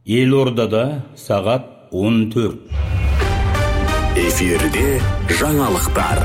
Елордада сағат 14. Эфирде жаңалықтар.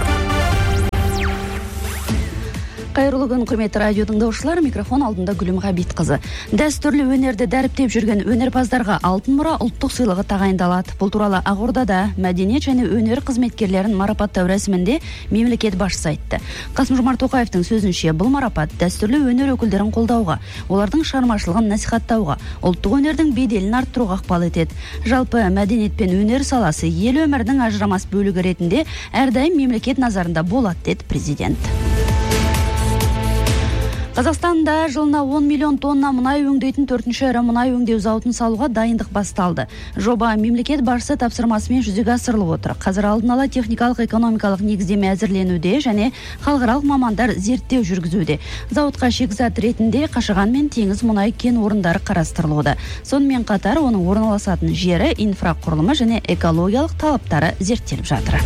Қайырлы күн, құрметті радио тыңдаушылар, микрофон алдында Гүлім Ғабитқызы. Дәстүрлі өнерді дәріптеп жүрген өнерпаздарға алтын мұра ұлттық сыйлығы тағайындалады. Бұл туралы Ақордада мәдениет және өнер қызметкерлерін марапаттау рәсімінде мемлекет басшысы айтты. Қасым-Жомарт Тоқаевтың сөзінше, бұл марапат дәстүрлі өнер өкілдерін қолдауға, олардың шығармашылығын насихаттауға, ұлттық өнердің беделін арттыруға ықпал етеді. Жалпы мәдениет пен өнер саласы ел өмірінің ажырамас бөлігі ретінде әрдайым мемлекет назарында болады, деді президент. Қазақстанда жылына 10 миллион тонна мұнай өңдейтін 4-ші ірі мұнай өңдеу зауытын салуға дайындық басталды. Жоба мемлекет басшысы тапсырмасымен жүзеге асырылып отыр. Қазір алдын ала техникалық экономикалық негіздеме әзірленуде және халықаралық мамандар зерттеу жүргізуде. Зауытқа шикізат ретінде Қашаған мен теңіз мұнай кен орындары қарастырылуда. Сонымен қатар оның орналасатын жері, инфрақұрылымы және экологиялық талаптары зерттеліп жатыр.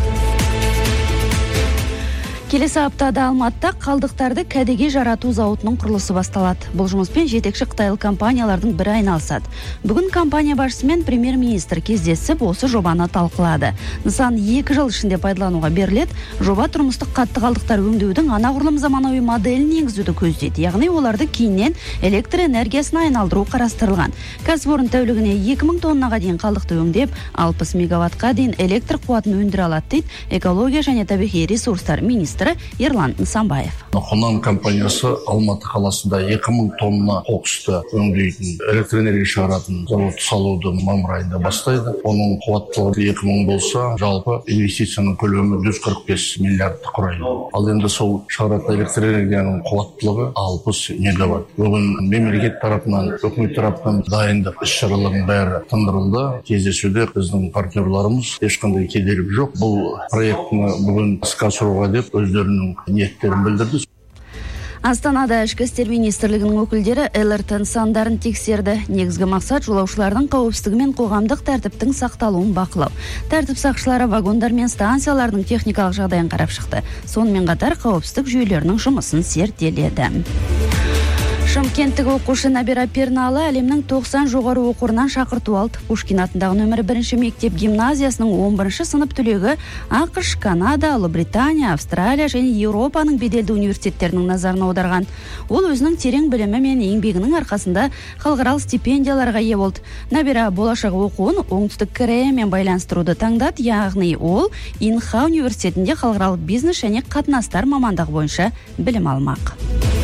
Келесі аптада Алматыда қалдықтарды кәдеге жарату зауытының құрылысы басталады. Бұл жұмыспен жетекші қытайлық компаниялардың бірі айналысады. Бүгін компания басшысымен премьер-министр кездесіп, осы жобаны талқылады. Нысан 2 жыл ішінде пайдалануға беріледі. Жоба тұрмыстық қатты қалдықтар өңдеудің анағұрлым заманауи моделін енгізуді көздейді. Яғни оларды кейіннен электр энергиясына айналдыру қарастырылған. Кәсіпорын тәулігіне 2000 тоннаға дейін қалдықты өңдеп, 60 мегаваттқа дейін электр қуатын өндіре алады, дейді экология және табиғи ресурстар министрі Ерлан Нысанбаев. Хунан компаниясы Алматы қаласында 2000 тонна қоқысты өңдейтін электроэнергия шығаратын завод салуды мамыр айында бастайды. Оның қуаттылығы 2000 болса, жалпы инвестицияның көлемі 145 миллиардты құрайды. Ал енді сол шығаратын электроэнергияның қуаттылығы 60 мегаватт. Бүгін мемлекет тарапынан, үкімет тарапынан дайындық іс-шаралардың бәрі тындырылды. Кездесуде біздің партнерларымыз ешқандай кедергі жоқ. Бұл проектіні бүгін іске асыруға деп өздерінің ниеттерін білдірді. Астанада Ішкі істер министрлігінің өкілдері ЛРТ нысандарын тексерді. Негізгі мақсат жолаушылардың қауіпсіздігі мен қоғамдық тәртіптің сақталуын бақылау. Тәртіп сақшылары вагондар мен станциялардың техникалық жағдайын қарап шықты. Сонымен қатар қауіпсіздік жүйелерінің жұмысын зерделеді. Шымкенттік оқушы Набира Перналы әлемнің 90 жоғары оқу орнынан шақырту алды. Пушкин атындағы нөмірі 1 мектеп гимназиясының 11 сынып түлегі ақш, Канада, Ұлыбритания, Австралия және Еуропаның беделді университеттерінің назарына аударған. Ол өзінің терең білімі мен еңбегінің арқасында халықаралық стипендияларға ие болды. Набира болашақ оқуын Оңтүстік Кореямен байланыстыруды таңдады, яғни ол Инха университетінде халықаралық бизнес және қатынастар мамандығы бойынша білім алмақ.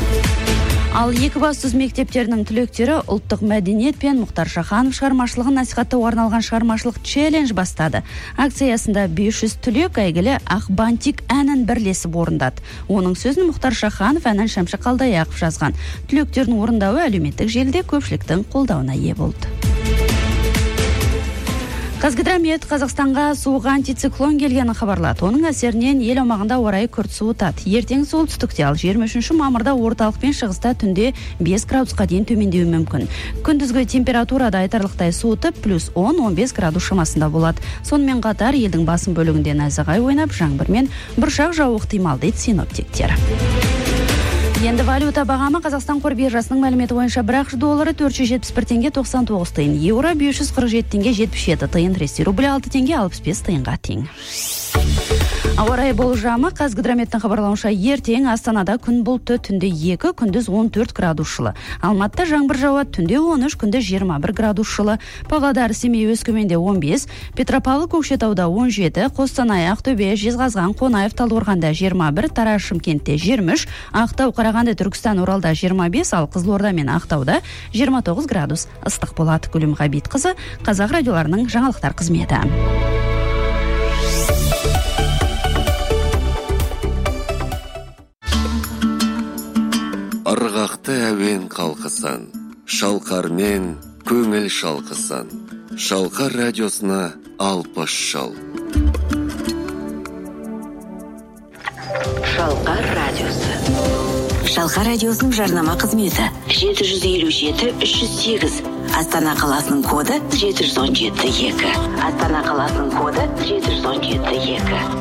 Ал Екібастұз мектептерінің түлектері ұлттық мәдениет пен Мұхтар Шаханов шығармашылығын насихаттауға арналған шығармашылық челлендж бастады. Акциясында 500 түлек әйгілі Ақ бантик әнін бірлесіп орындады. Оның сөзін Мұхтар Шаханов, әнін Шәмші Қалдаяқов жазған. Түлектердің орындауы әлеуметтік желіде көпшіліктің қолдауына ие болды. Қазгидромет Қазақстанға суық антициклон келгені хабарлады. Оның әсерінен ел аумағында ауа райы күрт суытады. Ертең солтүстікте, ал 23 мамырда орталық пен шығыста түнде 5 градусқа дейін төмендеуі мүмкін. Күндізгі температурада айтарлықтай суытып, плюс 10-15 градус шамасында болады. Сонымен қатар елдің басым бөлігінде найзағай ойнап, жаңбыр мен бұршақ жаууы ықтимал, дейді синоптиктер. Енді валюта бағамы Қазақстан қор биржасының мәліметі бойынша бір ақш доллары 471 теңге 99 тиын, еуро 547 теңге 77 тиын, ресей рублі 6 теңге 65 тиынға тең. Ауа райы болжамы Қазгидрометтің хабарлауынша ертең Астанада күн бұлтты, түнде 2, күндіз 14 градус жылы. Алматыда жаңбыр жауады, түнде 13, күнде 21 градус жылы. Павлодар, Семей, Өскеменде 15, Петропавл, Көкшетауда 17, Қостанай, Ақтөбе, Жезқазған, Қонаев, Талдықорғанда 21, Тараз, Шымкентте 23, Ақтау, Қарағанды, Түркістан, Оралда 25, ал Қызылорда мен Ақтауда 29 градус ыстық болады. Гүлім Ғабитқызы, Қазақ радиоларының жаңалықтар қызметі. Ырғақты әуен қалқысан, шалқармен көңіл шалқысан. Шалқар радиосына 60 жыл. Шалқар радиосы. Шалқар радиосының жарнама қызметі 757-308. Астана қаласының коды 717-2. Астана қаласының коды 717-2.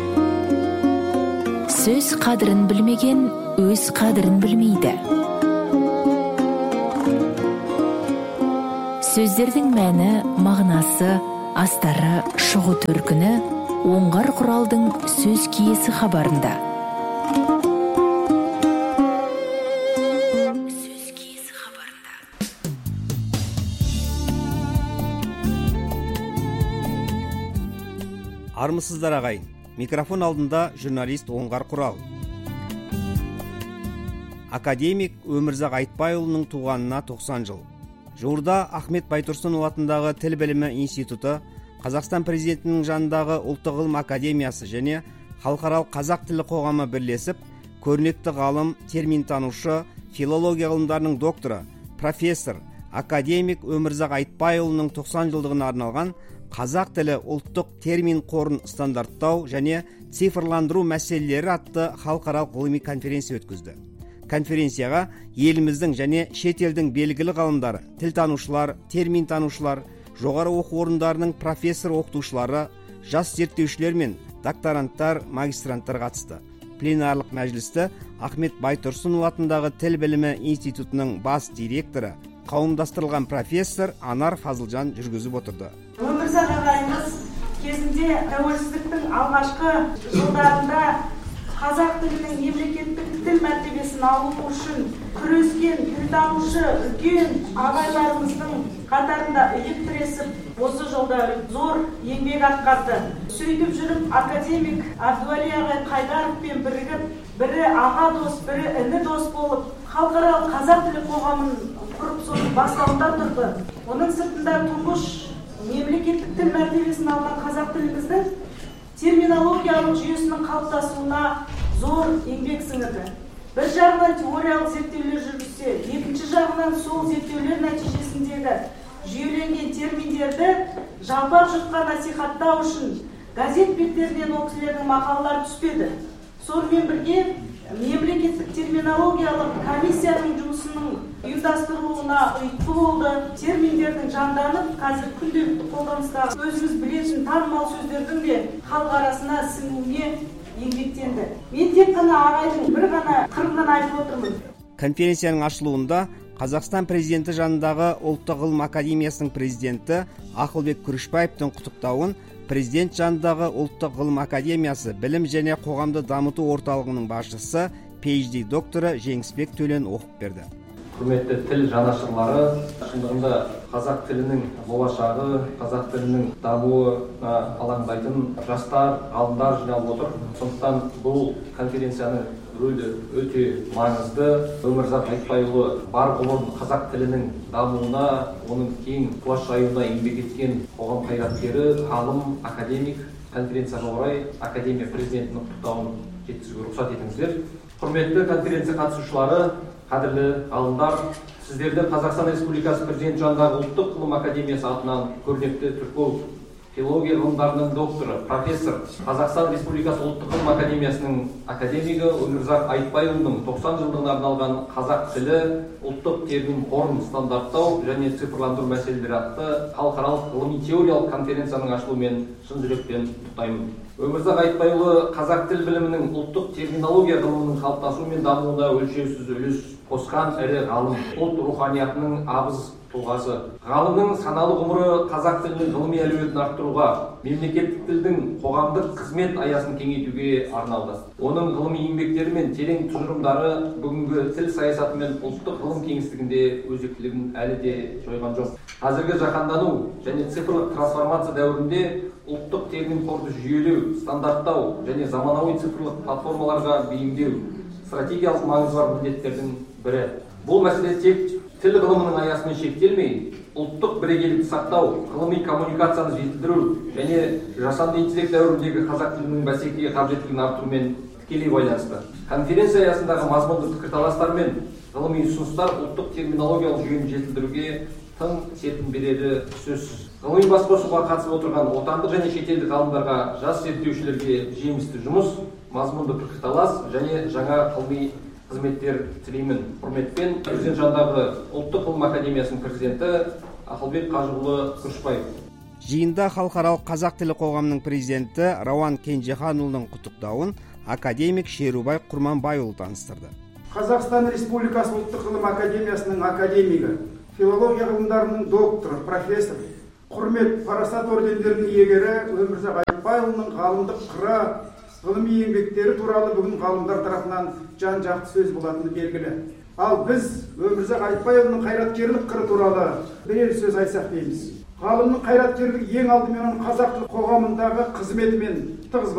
Сөз қадірін білмеген өз қадірін білмейді. Сөздердің мәні, мағынасы, астары, шығу төркіні оңғар құралдың сөз киесі хабарында. Армысыздар ағайын. Микрофон алдында журналист Оңғар Құрал. Академик Өмірзақ Айтбайұлының туғанына 90 жыл. Жуырда Ахмет Байтұрсынұлы атындағы Тіл білімі институты, Қазақстан президентінің жанындағы Ұлттық ғылым академиясы және Халықаралық қазақ тілі қоғамы бірлесіп, көрнекті ғалым, терминтанушы, филология ғылымдарының докторы, профессор, академик Өмірзақ Айтбайұлының 90 жылдығына арналған қазақ тілі ұлттық термин қорын стандарттау және цифрландыру мәселелері атты халықаралық ғылыми конференция өткізді. Конференцияға еліміздің және шетелдің белгілі ғалымдары, тілтанушылар, терминтанушылар, жоғары оқу орындарының профессор оқытушылары, жас зерттеушілер мен докторанттар, магистранттар қатысты. Пленарлық мәжілісті Ахмет Байтұрсынұлы атындағы Тіл білімі институтының бас директоры, қауымдастырылған профессор Анар Фазылжан жүргізіп отырды. Өмірзақ ағайымыз кезінде тәуелсіздіктің алғашқы жылдарында қазақ тілінің мемлекеттік тіл мәртебесін алу үшін күрескен тілтанушы үлкен ағайларымыздың қатарында иық тіресіп, осы жолда зор еңбек атқарды. Сөйтіп жүріп, академик Әбдуәли ағай Қайдаровпен бірігіп, бірі аға дос, бірі іні дос болып, халықаралық қазақ тілі қоғамын құрып, соның бастауында тұрды. Оның сыртында тұңғыш мемлекеттік тіл мәртебесін алған қазақ тіліміздің терминологиялық жүйесінің қалыптасуына зор еңбек сіңірді. Бір жағынан теориялық зерттеулер жүргізсе, екінші жағынан сол зерттеулер нәтижесіндегі жүйеленген терминдерді жалпақ жұртқа насихаттау үшін газет беттерінен ол кісілердің мақалалары түспеді. Сонымен бірге мемлекеттік терминологиялық комиссияның жұмысының ұйымдастырылуына ұйытқы болды. Терминдердің жанданып, қазір күнделікті қолданыстағы өзіміз білетін танымал сөздердің де халық арасына сіңуіне еңбектенді. Мен тек қана ағайдың бір ғана қырынан айтып отырмын. Конференцияның ашылуында Қазақстан президенті жанындағы Ұлттық ғылым академиясының президенті Ақылбек Күрішбаевтың құттықтауын президент жанындағы Ұлттық ғылым академиясы білім және қоғамды дамыту орталығының басшысы, PhD докторы Жеңісбек Төлен оқып берді. Құрметті тіл жанашырлары, шындығында қазақ тілінің болашағы, қазақ тілінің дамуына алаңдайтын жастар, ғалымдар жиналып отыр. Сондықтан бұл конференцияны рөлі өте маңызды. Өмірзақ Айтбайұлы бар ғұмырын қазақ тілінің дамуына, оның кең құлаш жаюына еңбек еткен қоғам қайраткері, ғалым, академик. Конференцияға орай академия президентінің құттықтауын жеткізуге рұқсат етіңіздер. Құрметті конференция қатысушылары, қадірлі ғалымдар, сіздерді Қазақстан Республикасы президент жанындағы Ұлттық ғылым академиясы атынан көрнекті түркі филология ғылымдарының докторы, профессор, Қазақстан Республикасы Ұлттық ғылым академиясының академигі Өмірзақ Айтбайұлының 90 жылдығына арналған қазақ тілі ұлттық термин қорын стандарттау және цифрландыру мәселелері атты халықаралық ғылыми теориялық конференцияның ашылуымен шын жүректен құттықтаймын. Өмірзақ Айтбайұлы қазақ тіл білімінің ұлттық терминология ғылымының қалыптасуы мен дамуына өлшеусіз үлес қосқан ірі ғалым, ұлт руханиятының абыз тұлғасы. Ғалымның саналы ғұмыры қазақ тілінің ғылыми әлеуетін арттыруға, мемлекеттік тілдің қоғамдық қызмет аясын кеңейтуге арналды. Оның ғылыми еңбектері мен терең тұжырымдары бүгінгі тіл саясаты мен ұлттық ғылым кеңістігінде өзектілігін әлі де жойған жоқ. Қазіргі жаһандану және цифрлық трансформация дәуірінде ұлттық термин қорды жүйелеу, стандарттау және заманауи цифрлық платформаларға бейімдеу стратегиялық маңызы бар міндеттердің бірі. Бұл мәселе тек тіл ғылымының аясымен шектелмей, ұлттық бірегейлікті сақтау, ғылыми коммуникацияны жетілдіру және жасанды интеллект дәуіріндегі қазақ тілінің бәсекеге қабілеттілігін арттырумен тікелей байланысты. Конференция аясындағы мазмұнды пікірталастар мен ғылыми ұсыныстар ұлттық терминологиялық жүйені жетілдіруге тың серпін берері сөзсіз. Ғылыми басқосуға қатысып отырған отандық және шетелдік ғалымдарға, жас зерттеушілерге жемісті жұмыс, мазмұнды пікірталас және жаңа ғылыми қызметтер тілеймін. Құрметпен президент жанындағы Ұлттық ғылым академиясының президенті Ақылбек Қажығұлы Күрішбаев. Жиында халықаралық қазақ тілі қоғамының президенті Рауан Кенжеханұлының құттықтауын академик Шерубай Құрманбайұлы таныстырды. Қазақстан Республикасы Ұлттық ғылым академиясының академигі, филология ғылымдарының докторы, профессор, құрмет парасат ордендерінің иегері Өмірзақ Айтбайұлының ғалымдық қыры, ғылыми еңбектері туралы бүгін ғалымдар тарапынан жан-жақты сөз болатыны белгілі. Ал біз Өмірзақ Айтбайұлының қайраткерлік қыры туралы бірер сөз айтсақ дейміз. Ғалымның қайраткерлігі ең алдымен оның қазақ тілі қоғамындағы қызметімен тығыз